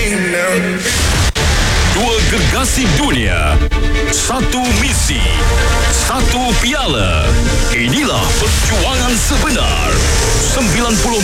Dua gergasi dunia, satu misi, satu piala. Inilah perjuangan sebenar. 90